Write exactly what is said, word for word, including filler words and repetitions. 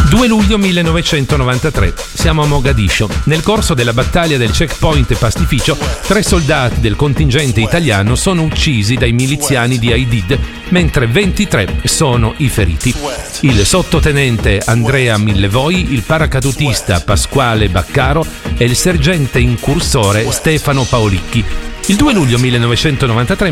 due luglio millenovecentonovantatré. Siamo a Mogadiscio. Nel corso della battaglia del checkpoint Pastificio, tre soldati del contingente italiano sono uccisi dai miliziani di Aidid, mentre ventitré sono i feriti. Il sottotenente Andrea Millevoi, il paracadutista Pasquale Baccaro e il sergente incursore Stefano Paolicchi. Il due luglio millenovecentonovantatré